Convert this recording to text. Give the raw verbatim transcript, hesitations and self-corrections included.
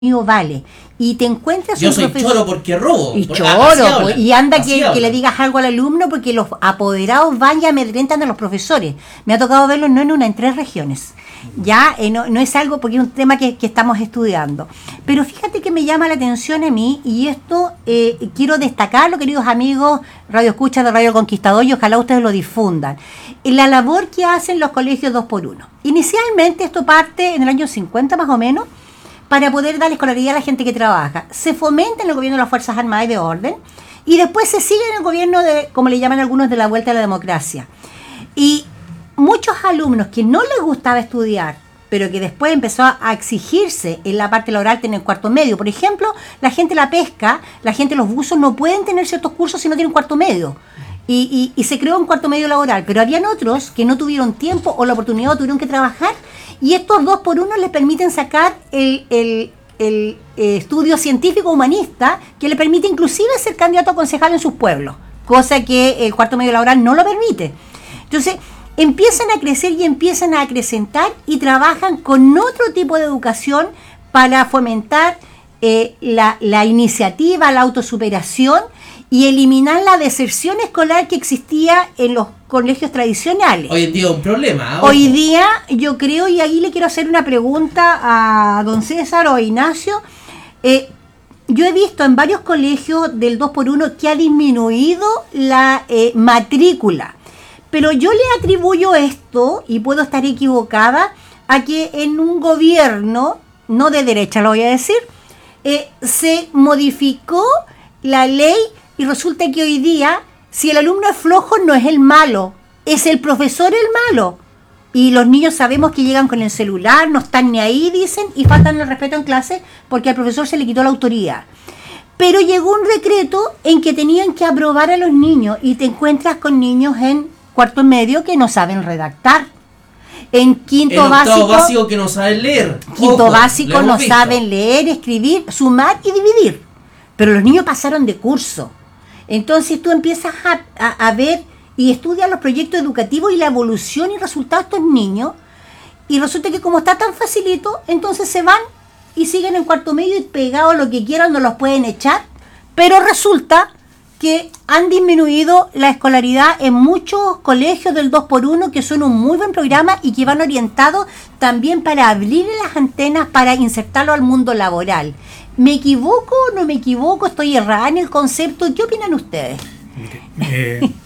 vale, y te encuentras yo un soy profesor choro porque robo y por, choro así pues, hablan, y anda así que, hablan. que le digas algo al alumno porque los apoderados van y amedrentan a los profesores. Me ha tocado verlo no en una, en tres regiones. Ya eh, no, no es algo porque es un tema que, que estamos estudiando, pero fíjate que me llama la atención a mí, y esto eh, quiero destacarlo, queridos amigos Radio Escucha de Radio Conquistador, y ojalá ustedes lo difundan, la labor que hacen los colegios dos por uno. Inicialmente esto parte en el año cincuenta más o menos, para poder dar escolaridad a la gente que trabaja. Se fomenta en el gobierno de las Fuerzas Armadas y de Orden, y después se sigue en el gobierno de, como le llaman algunos, de la vuelta a la democracia. Y muchos alumnos que no les gustaba estudiar, pero que después empezó a exigirse en la parte laboral tener cuarto medio. Por ejemplo, la gente de la pesca, la gente de los buzos no pueden tener ciertos cursos si no tienen cuarto medio. Y, y, y se creó un cuarto medio laboral, pero habían otros que no tuvieron tiempo o la oportunidad o tuvieron que trabajar, y estos dos por uno les permiten sacar el, el, el eh, estudio científico humanista, que le permite inclusive ser candidato a concejal en sus pueblos, cosa que el cuarto medio laboral no lo permite. Entonces empiezan a crecer y empiezan a acrecentar y trabajan con otro tipo de educación para fomentar eh, la, la iniciativa, la autosuperación y eliminar la deserción escolar que existía en los colegios tradicionales. Hoy en día es un problema. ¿eh? Hoy día yo creo, y ahí le quiero hacer una pregunta a don César o a Ignacio, eh, yo he visto en varios colegios del dos por uno que ha disminuido la eh, matrícula, pero yo le atribuyo esto, y puedo estar equivocada, a que en un gobierno, no de derecha lo voy a decir, eh, se modificó la ley. Y resulta que hoy día, si el alumno es flojo, no es el malo, es el profesor el malo. Y los niños sabemos que llegan con el celular, no están ni ahí, dicen, y faltan el respeto en clase porque al profesor se le quitó la autoridad. Pero llegó un decreto en que tenían que aprobar a los niños, y te encuentras con niños en cuarto medio que no saben redactar. En quinto en básico, básico que no saben leer. Quinto Ojo, básico no saben leer, escribir, sumar y dividir. Pero los niños pasaron de curso. Entonces tú empiezas a, a, a ver y estudias los proyectos educativos y la evolución y resultados de estos niños, y resulta que como está tan facilito, entonces se van y siguen en cuarto medio y pegados lo que quieran, no los pueden echar, pero resulta que han disminuido la escolaridad en muchos colegios del dos por uno, que son un muy buen programa y que van orientados también para abrir las antenas para insertarlo al mundo laboral. ¿Me equivoco o no me equivoco? ¿Estoy errada en el concepto? ¿Qué opinan ustedes? Eh,